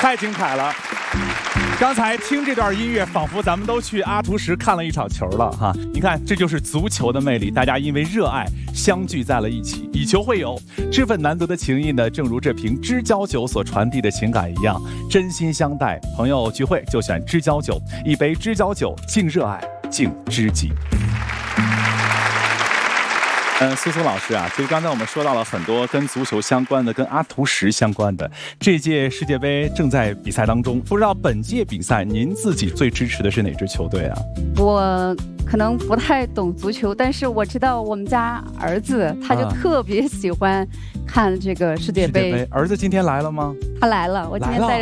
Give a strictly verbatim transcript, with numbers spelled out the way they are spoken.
太精彩了。刚才听这段音乐，仿佛咱们都去阿图什看了一场球了哈！你看，这就是足球的魅力，大家因为热爱相聚在了一起，以球会友，这份难得的情谊呢，正如这瓶知交酒所传递的情感一样，真心相待。朋友聚会就选知交酒，一杯知交酒，敬热爱，敬知己。嗯，苏苏老师啊，其实刚才我们说到了很多跟足球相关的，跟阿图什相关的。这届世界杯正在比赛当中，不知道本届比赛您自己最支持的是哪支球队啊？ 我可能不太懂足球，但是我知道我们家儿子他就特别喜欢看这个世界杯。 世界杯，儿子今天来了吗？ 他来了，我今天带着